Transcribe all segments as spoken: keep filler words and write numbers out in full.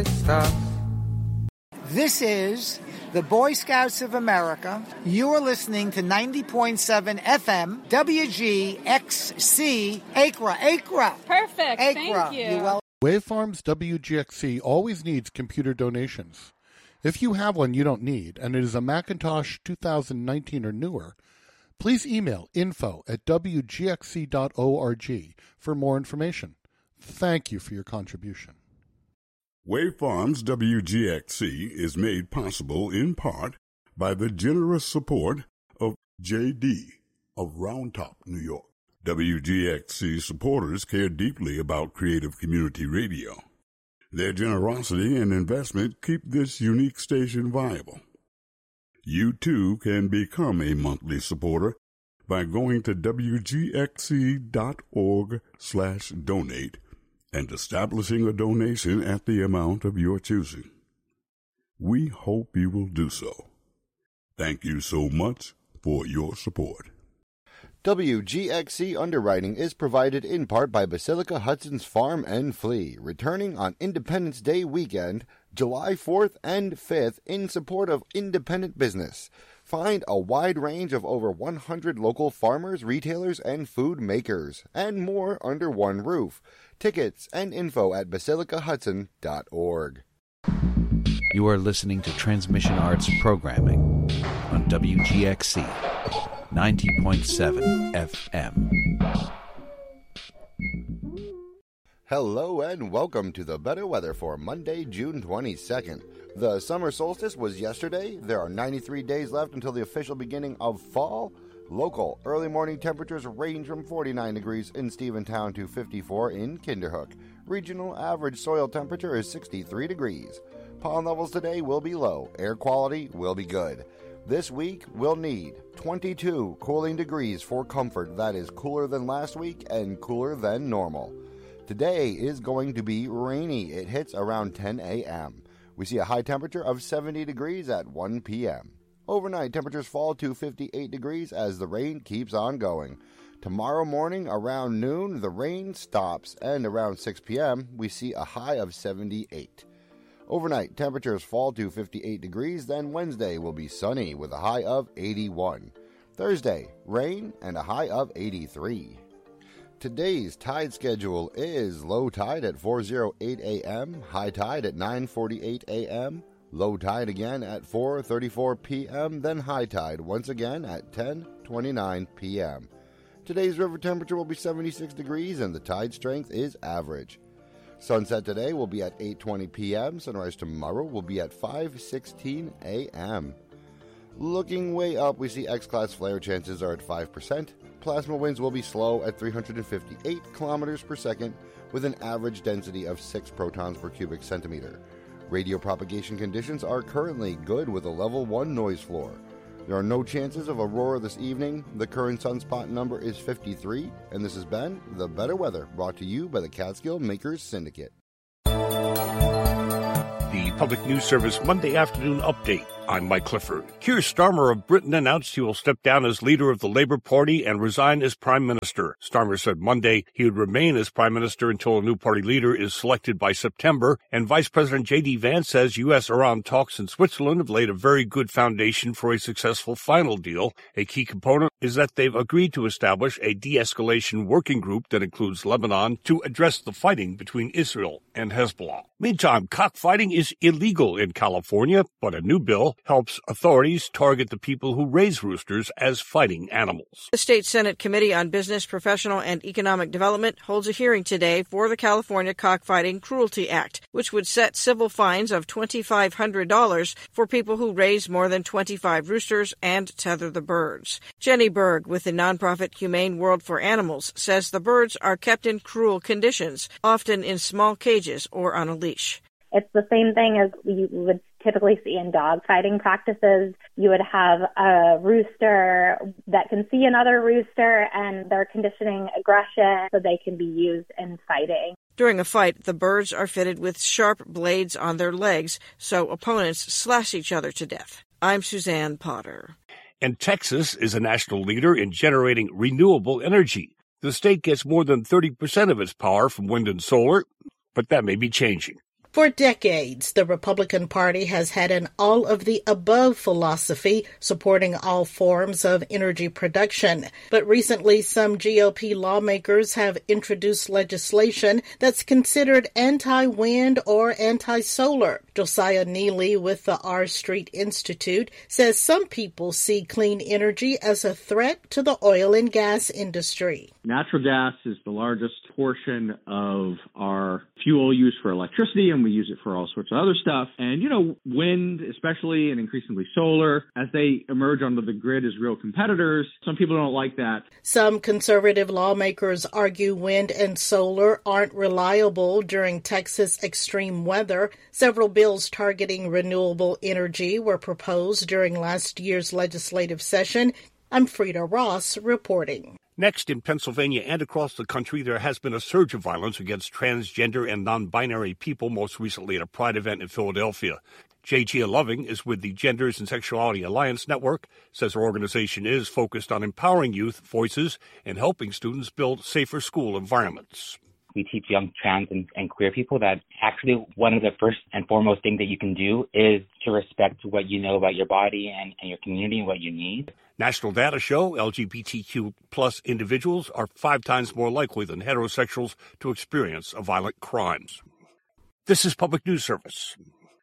good stuff. This is the Boy Scouts of America. You are listening to ninety point seven F M W G X C Acra. Acra. Perfect. Acra. Thank you. you well- Waveforms W G X C always needs computer donations. If you have one you don't need, and it is a Macintosh two thousand nineteen or newer, please email info at w g x c dot org for more information. Thank you for your contribution. Waveforms W G X C is made possible in part by the generous support of J D of Round Top, New York. W G X C supporters care deeply about creative community radio. Their generosity and investment keep this unique station viable. You too can become a monthly supporter by going to w g x c dot org slash donate and establishing a donation at the amount of your choosing. We hope you will do so. Thank you so much for your support. W G X C underwriting is provided in part by Basilica Hudson's Farm and Flea, returning on Independence Day weekend, July fourth and fifth, in support of independent business. Find a wide range of over one hundred local farmers, retailers, and food makers, and more under one roof. Tickets and info at basilica hudson dot org. You are listening to Transmission Arts Programming on W G X C ninety point seven F M. Hello and welcome to the better weather for Monday, June twenty-second. The summer solstice was yesterday. There are ninety-three days left until the official beginning of fall. Local early morning temperatures range from forty-nine degrees in Steventown to fifty-four in Kinderhook. Regional average soil temperature is sixty-three degrees. Pollen levels today will be low. Air quality will be good. This week we'll need twenty-two cooling degrees for comfort. That is cooler than last week and cooler than normal. Today is going to be rainy. It hits around ten a.m. We see a high temperature of seventy degrees at one p.m. Overnight, temperatures fall to fifty-eight degrees as the rain keeps on going. Tomorrow morning, around noon, the rain stops, and around six p.m., we see a high of seventy-eight. Overnight, temperatures fall to fifty-eight degrees, then Wednesday will be sunny with a high of eighty-one. Thursday, rain and a high of eighty-three. Today's tide schedule is low tide at four oh eight a.m., high tide at nine forty-eight a.m., low tide again at four thirty-four p.m., then high tide once again at ten twenty-nine p.m. Today's river temperature will be seventy-six degrees and the tide strength is average. Sunset today will be at eight twenty p.m. Sunrise tomorrow will be at five sixteen a.m. Looking way up, we see X-class flare chances are at five percent. Plasma winds will be slow at three hundred fifty-eight kilometers per second with an average density of six protons per cubic centimeter. Radio propagation conditions are currently good with a level one noise floor. There are no chances of aurora this evening. The current sunspot number is fifty-three, and this has been The Better Weather, brought to you by the Catskill Makers Syndicate. The Public News Service Monday afternoon update. I'm Mike Clifford. Keir Starmer of Britain announced he will step down as leader of the Labour Party and resign as Prime Minister. Starmer said Monday he would remain as Prime Minister until a new party leader is selected by September. And Vice President J D Vance says U S Iran talks in Switzerland have laid a very good foundation for a successful final deal. A key component is that they've agreed to establish a de-escalation working group that includes Lebanon to address the fighting between Israel and Hezbollah. Meantime, cockfighting is illegal in California, but a new bill helps authorities target the people who raise roosters as fighting animals. The State Senate Committee on Business, Professional, and Economic Development holds a hearing today for the California Cockfighting Cruelty Act, which would set civil fines of two thousand five hundred dollars for people who raise more than twenty-five roosters and tether the birds. Jenny Berg with the nonprofit Humane World for Animals says the birds are kept in cruel conditions, often in small cages or on a leash. It's the same thing as you would typically see in dog fighting practices. You would have a rooster that can see another rooster and they're conditioning aggression so they can be used in fighting. During a fight, the birds are fitted with sharp blades on their legs so opponents slash each other to death. I'm Suzanne Potter. And Texas is a national leader in generating renewable energy. The state gets more than thirty percent of its power from wind and solar, but that may be changing. For decades, the Republican Party has had an all-of-the-above philosophy supporting all forms of energy production. But recently, some G O P lawmakers have introduced legislation that's considered anti-wind or anti-solar. Josiah Neely with the R Street Institute says some people see clean energy as a threat to the oil and gas industry. Natural gas is the largest portion of our fuel use for electricity, and we use it for all sorts of other stuff. And, you know, wind, especially, and increasingly solar, as they emerge onto the grid as real competitors, some people don't like that. Some conservative lawmakers argue wind and solar aren't reliable during Texas extreme weather. Several bills targeting renewable energy were proposed during last year's legislative session. I'm Frida Ross reporting. Next, in Pennsylvania and across the country, there has been a surge of violence against transgender and non-binary people, most recently at a Pride event in Philadelphia. J G Loving is with the Genders and Sexuality Alliance Network, says her organization is focused on empowering youth voices and helping students build safer school environments. We teach young trans and, and queer people that actually one of the first and foremost things that you can do is to respect what you know about your body and, and your community and what you need. National data show L G B T Q plus individuals are five times more likely than heterosexuals to experience a violent crime. This is Public News Service.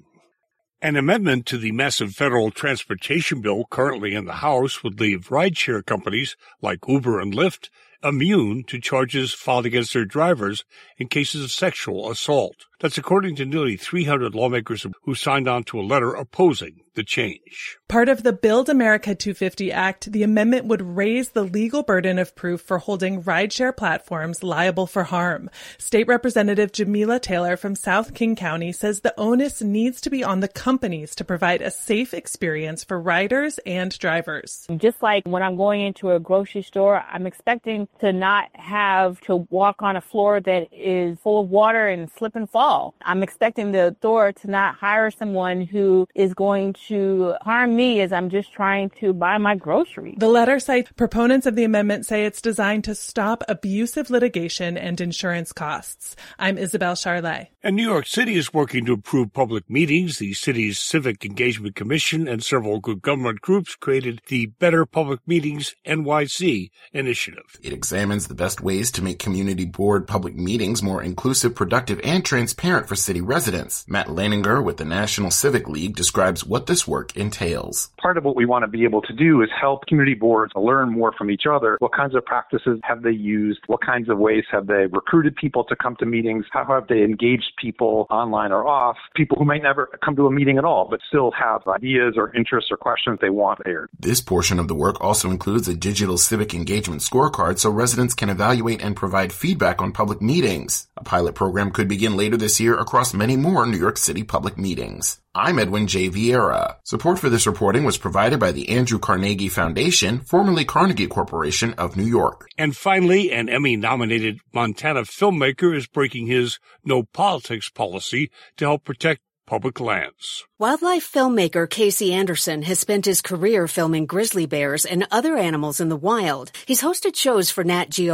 An amendment to the massive federal transportation bill currently in the House would leave rideshare companies like Uber and Lyft immune to charges filed against their drivers in cases of sexual assault. That's according to nearly three hundred lawmakers who signed on to a letter opposing the change. Part of the Build America two fifty Act, the amendment would raise the legal burden of proof for holding rideshare platforms liable for harm. State Representative Jamila Taylor from South King County says the onus needs to be on the companies to provide a safe experience for riders and drivers. Just like when I'm going into a grocery store, I'm expecting to not have to walk on a floor that is full of water and slip and fall. I'm expecting the store to not hire someone who is going to harm me as I'm just trying to buy my groceries. The letter cites proponents of the amendment say it's designed to stop abusive litigation and insurance costs. I'm Isabel Charlet. And New York City is working to improve public meetings. The city's Civic Engagement Commission and several good government groups created the Better Public Meetings N Y C initiative. It examines the best ways to make community board public meetings more inclusive, productive, and transparent for city residents. Matt Leininger with the National Civic League describes what this work entails. Part of what we want to be able to do is help community boards learn more from each other. What kinds of practices have they used? What kinds of ways have they recruited people to come to meetings? How have they engaged people online or off? People who might never come to a meeting at all, but still have ideas or interests or questions they want aired. This portion of the work also includes a digital civic engagement scorecard so residents can evaluate and provide feedback on public meetings. A pilot program could begin later this year across many more New York City public meetings. I'm Edwin J. Vieira. Support for this reporting was provided by the Andrew Carnegie Foundation, formerly Carnegie Corporation of New York. And finally, an Emmy-nominated Montana filmmaker is breaking his no politics policy to help protect public lands. Wildlife filmmaker Casey Anderson has spent his career filming grizzly bears and other animals in the wild. He's hosted shows for Nat Geo